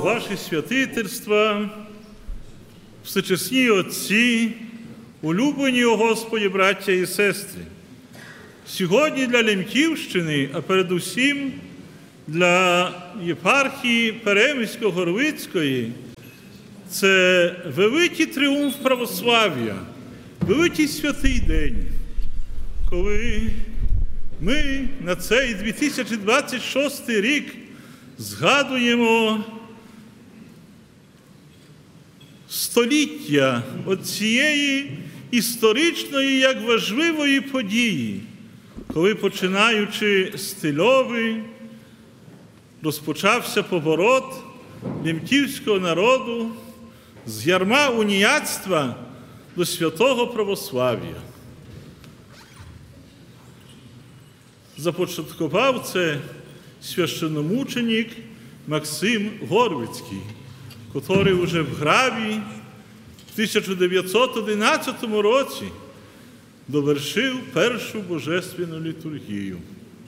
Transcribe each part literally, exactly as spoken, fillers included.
Ваші святительства, всечесні отці, улюблені у Господі браття і сестри, сьогодні для Лемківщини, а передусім для єпархії Перемисько-Горлицької, це великий тріумф православ'я, великий святий день, коли ми на цей дві тисячі двадцять шостий рік згадуємо століття от цієї історичної, як важливої події, коли, починаючи з Тильови, розпочався поворот лемківського народу з ярма уніатства до святого православ'я. Започаткував це священномученик Максим Горвицький, який вже в Граві в тисяча дев'ятсот одинадцятому році довершив першу божественну літургію.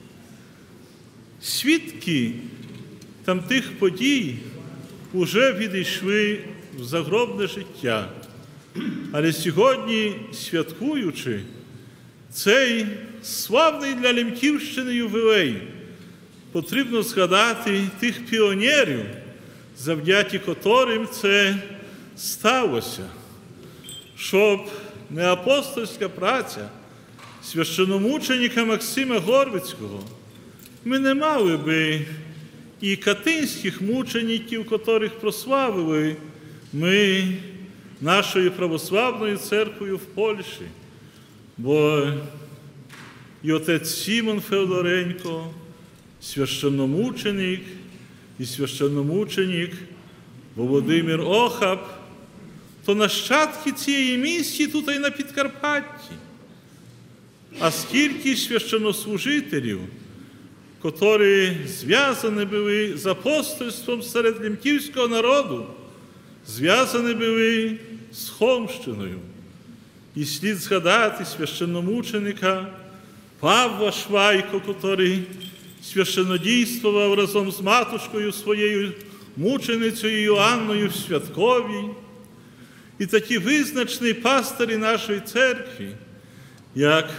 Свідки тамтих подій уже відійшли в загробне життя. Але сьогодні, святкуючи цей славний для Лемківщини ювілей, потрібно згадати тих піонерів, завдяки котрим це сталося, щоб не апостольська праця священномученика Максима Горвицького, ми не мали би і катинських мучеників, котрих прославили ми нашою православною церквою в Польщі. Бо і отець Сімон Феодоренко, священномученик, і священномученик Володимир Охап, то нащадки цієї місії тут і на Підкарпатті. А скільки священнослужителів, котрі зв'язані були з апостольством серед лемківського народу, зв'язані були з Холмщиною. І слід згадати священномученика Павла Швайко, котрий священнодійствував разом з матушкою своєю мученицею Йоанною в Святкові. І такі визначні пастирі нашої церкви, як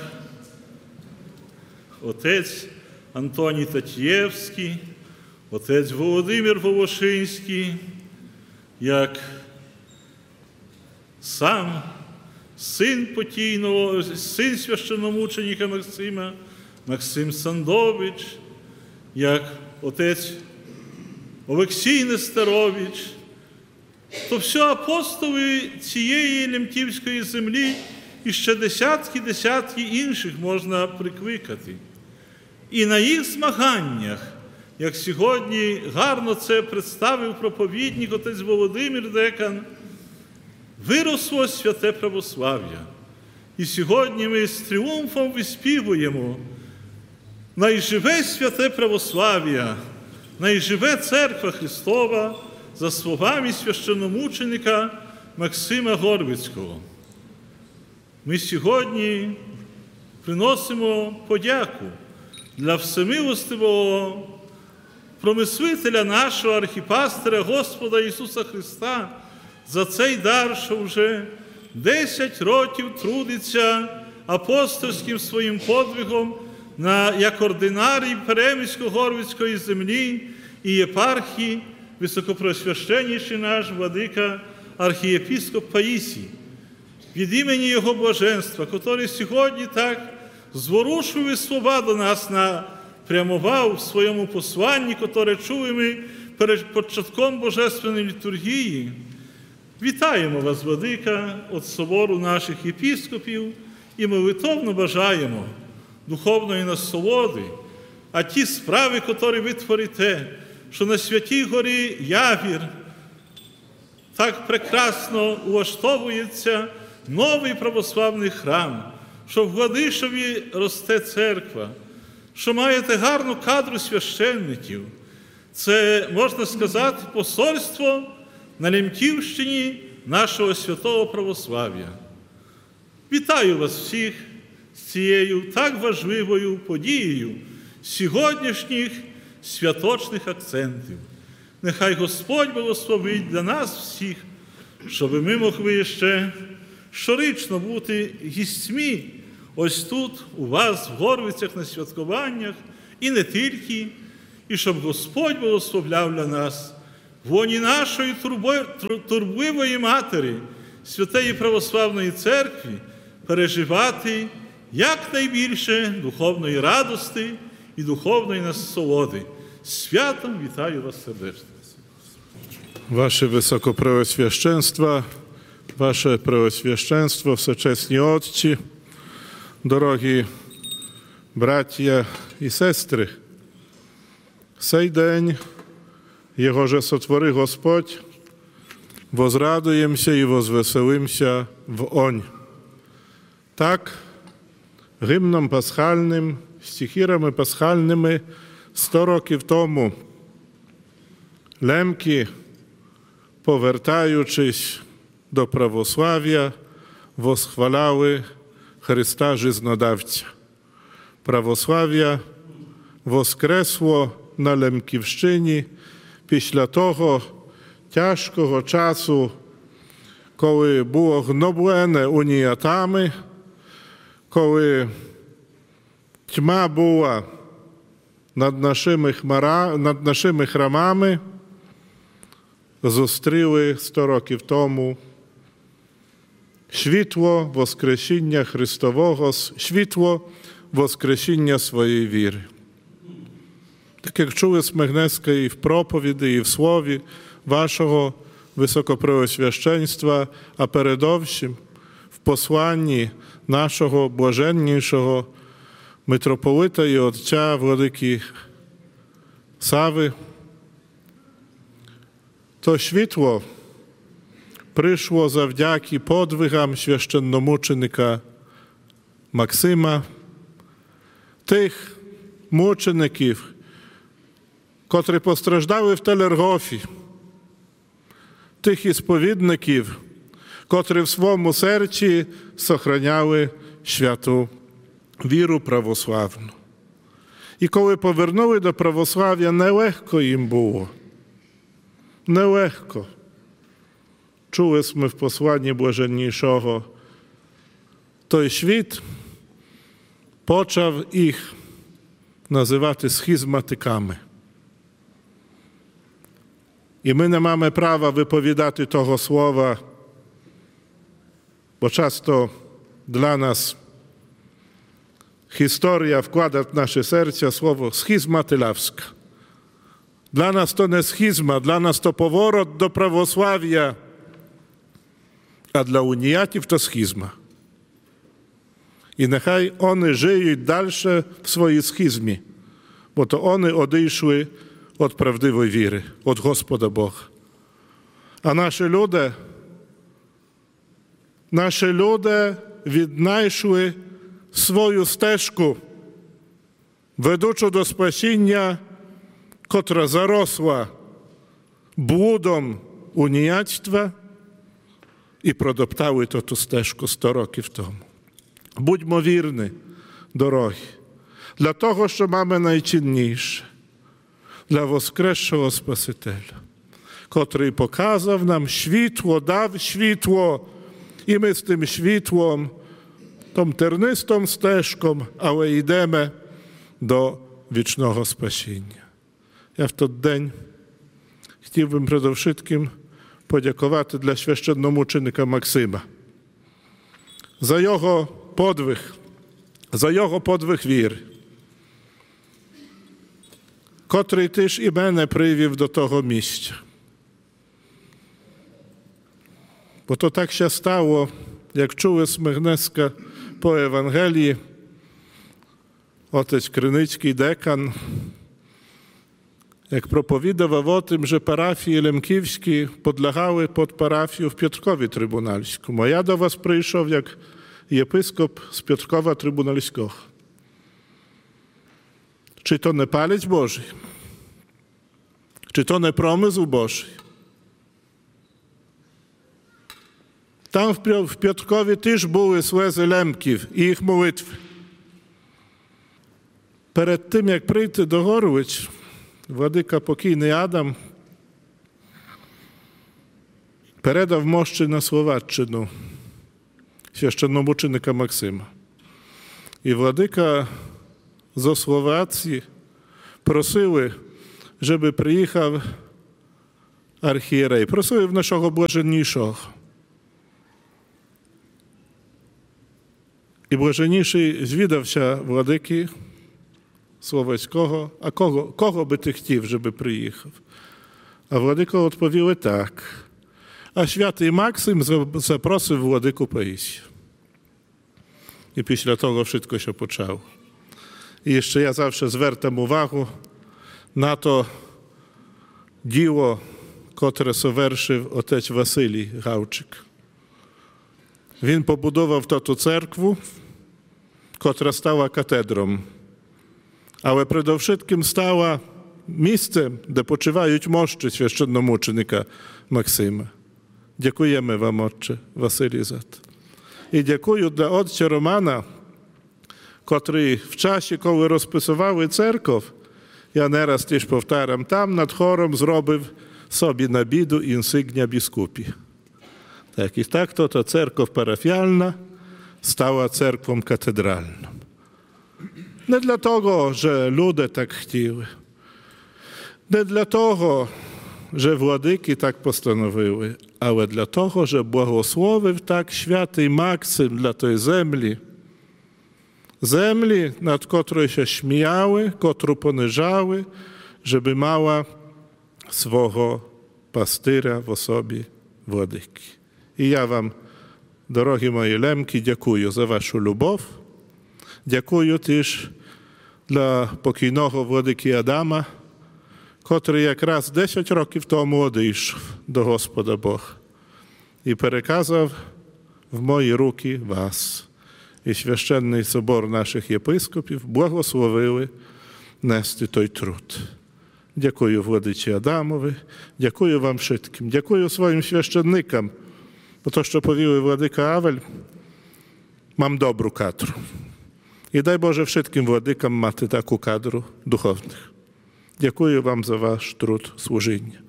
отець Антоній Татєвський, отець Володимир Волошинський, як сам син потійного, син священномученика Максима, Максим Сандович, як отець Олексій Нестерович, то все апостоли цієї лемківської землі і ще десятки-десятки інших можна прикликати. І на їх змаганнях, як сьогодні гарно це представив проповідник отець Володимир Декан, виросло святе православ'я. І сьогодні ми з тріумфом виспівуємо: «Найживе святе православ'я, найживе церква Христова», за словами священномученика Максима Горвицького. Ми сьогодні приносимо подяку для всемилостивого промислителя нашого архіпастиря Господа Ісуса Христа за цей дар, що вже десять років трудиться апостольським своїм подвигом на, як ординарій Перемисько-Горвицької землі і єпархії високопреосвященніший наш владика архієпископ Паїсій. Від імені Його блаженства, котрий сьогодні так зворушливі слова до нас напрямував в своєму посланні, котре чули ми перед початком Божественної літургії, вітаємо вас, владика, від собору наших єпископів і молитовно бажаємо духовної насолоди, а ті справи, котрі ви творите, що на Святій горі Явір так прекрасно улаштовується новий православний храм, що в Гладишеві росте церква, що маєте гарну кадру священників. Це, можна сказати, посольство на Лемківщині нашого святого православ'я. Вітаю вас всіх з цією так важливою подією сьогоднішніх святочних акцентів. Нехай Господь благословить для нас всіх, щоб ми могли ще щорічно бути гістьми ось тут, у вас, в Горвицях, на святкуваннях, і не тільки, і щоб Господь благословляв для нас в лоні нашої турбливої Матері, Святої Православної Церкви, переживати якнайбільше духовної радости і духовної насолоди. Святом вітаю вас сердечно. Ваше Високопреосвященство, Ваше Преосвященство, всечесні отці, дорогі браття і сестри, сей день, Його же сотвори Господь, возрадуємся і возвеселимся в онь. Так, гімном пасхальним, стихірами пасхальними сто років тому лемки, повертаючись до православ'я, восхваляли Христа Жизнодавця. Православ'я воскресло на Лемківщині після того тяжкого часу, коли було гноблене уніатами, коли тьма була над нашими, хмара, над нашими храмами, зустріли сто років тому світло Воскресіння Христового, світло Воскресіння своєї віри. Так як чули Смигнеска і в проповіді, і в слові вашого Високопреосвященства, а передовсім в посланні нашого блаженнішого митрополита і отця владики Сави, то світло прийшло завдяки подвигам священномученика Максима, тих мучеників, котрі постраждали в Телергофі, тих ісповідників, котрі в своєму серці сохраняли святу віру православну. І коли повернули до православ'я, нелегко їм було. Нелегко. Чули ми в посланні блаженнішого. Той світ почав їх називати схизматиками. І ми не маємо права виповідати того слова, бо часто для нас історія вкладає в наше серце слово «схизма телявська». Для нас то не схизма, для нас то поворот до православ'я, а для уніатів то схизма. І нехай вони живуть далі в своїй схизмі, бо то вони одійшли від правдивої віри, від Господа Бога. А наші люди, наші люди віднайшли свою стежку, ведучу до спасіння, котра заросла блудом уніятства, і продоптали ту стежку сто років тому. Будьмо вірні, дорогі, для того, що маємо найцінніше, для воскресшого Спасителя, котрий показав нам світло, дав світло, і ми з тим світлом, том тернистом стежком, але йдемо до вічного спасіння. Я в той день хотів би предовшитким подякувати для священномученика Максима за його подвиг, за його подвиг віри, котрий теж і мене привів до того місця. Бо то так ще стало, як чули Смигнеска по Євангелії, отець Криницький декан, як проповідував о тим, що парафії лемківські підлягали під парафію в П'яткові Трибунальському. А я до вас прийшов як єпископ з П'яткова Трибунальського. Чи то не палець Божий? Чи то не промисел Божий? Там в П'яткові теж були слези лемків і їх молитви. Перед тим, як прийти до Горвиць, владика покійний Адам передав мощі на Словаччину священномученика Максима. І владика зо Словації просили, щоб приїхав архієрей, просили в нашого блаженнішого. І блаженніший звідався владики Словацького, а кого, кого би ти хотів, щоб приїхав? А владика відповіли так. А святий Максим запросив владику Паїсія. І після того wszystko się почало. І jeszcze ja zawsze звертам увагу на то діло, котре совершив отець Василій Гавчик. Він побудував ту церкву, котра стала катедром, але предовшитким стала місцем, де почивають мощі священномученика Максима. Дякуємо вам, отче Василій, за це. І дякую для отця Романа, котрий в часі, коли розписували церков, я не раз теж повторям, там над хором зробив собі на біду інсигня біскупі. Так, і так то та церков парафіальна стала церквом катедральною. Не для того, що люди так хотіли, не для того, що владики так постановили, але для того, що благословив так святий Максим для тої землі, землі, над котрою się śmiały, котру понижали, щоб мала свого пастиря в особі владики. І я вам, дорогі мої лемки, дякую за вашу любов. Дякую теж для покійного владики Адама, котрий якраз десять років тому одійшов до Господа Бога і переказав в мої руки вас. І священний собор наших єпископів благословили нести той труд. Дякую владиці Адамові, дякую вам wszystkim, дякую своїм священникам, бо то, що повіли владика Авель, мам добру кадру. І дай Боже wszystkim владикам мати таку кадру духовних. Дякую вам за ваш труд служіння.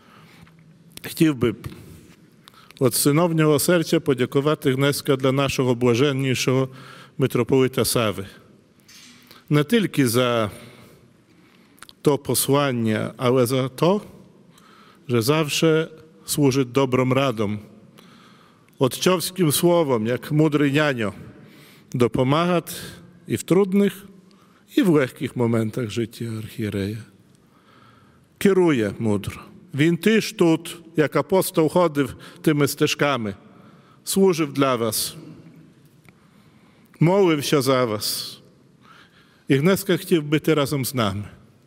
Хотів би від синовнього серця подякувати Гнеска для нашого блаженнішого митрополита Сави. Не тільки за то послання, але за то, що завжди служить добром радом, отцовським словом, як мудрий няньо, допомагати і в трудних, і в легких моментах життя архієрея. Керує мудро. Він теж тут, як апостол, ходив тими стежками, служив для вас, молився за вас. І Гнеска хотів бути разом з нами.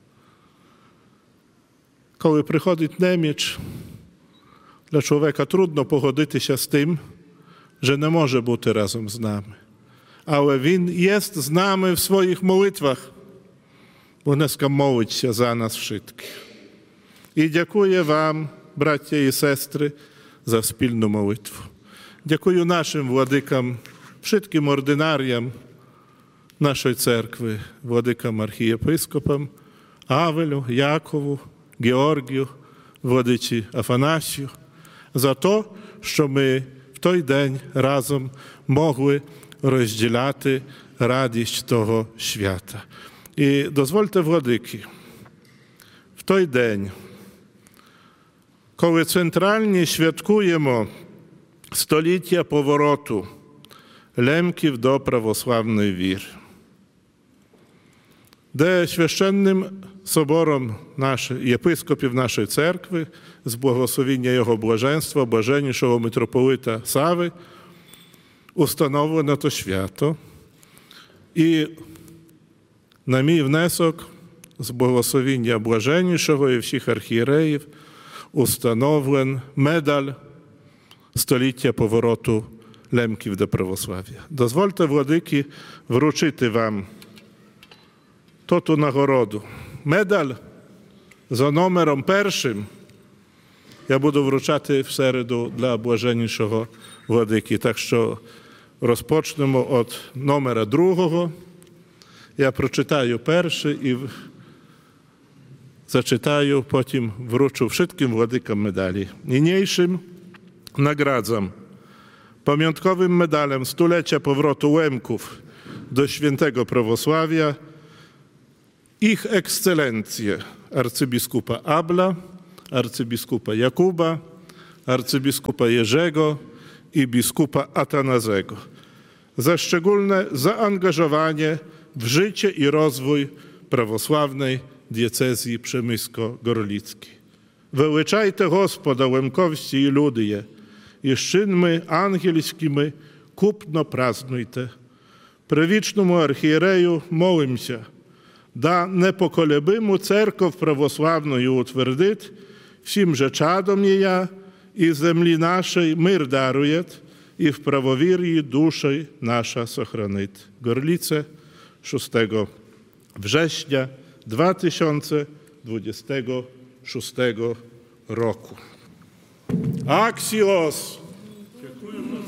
Коли приходить неміч, для чоловіка трудно погодитися з тим, що не може бути разом з нами. Але він є з нами в своїх молитвах, бо Гнеска молиться за нас wszystkich. І дякую вам, браття і сестри, за спільну молитву. Дякую нашим владикам, wszystkim ординаріям нашої церкви, владикам архієпископам, Авелю, Якову, Георгію, владиці Афанасію, за те, що ми в той день разом могли розділяти радість того свята. І дозвольте, владики, в той день, коли центральні святкуємо століття повороту лемків до православної віри, де священним собором наших, єпископів нашої церкви з благословіння його блаженства, блаженнішого митрополита Сави, установлено то свято. І на мій внесок з благословіння блаженнішого і всіх архієреїв установлен медаль століття повороту лемків до православ'я. Дозвольте, владики, вручити вам ту нагороду. Медаль за номером першим я буду вручати в середу для блаженнішого владики. Так що розпочнемо від номера другого. Я прочитаю перший і зачитаю, потім вручу wszystkim владикам медалі. Niniejszym nagradzam pamiątkowym medalem stulecia powrotu Łemków do świętego prawosławia ich ekscelencje arcybiskupa Abla, arcybiskupa Jakuba, arcybiskupa Jerzego i biskupa Atanazego za szczególne zaangażowanie w życie i rozwój prawosławnej diecezji przemysko-gorlickiej. Величайте Господа Łemkowsці і люди є, і щинми ангельськими купно празднуйте. Привічному архієрею молимся, да непоколебиму церков православною утвердить, всім же чадом єя, і землі нашей мир даруєт, і в правовір'ї душей наша сохранить. Горлиce szóstego września dwa tysiące dwudziestego szóstego roku. Axios!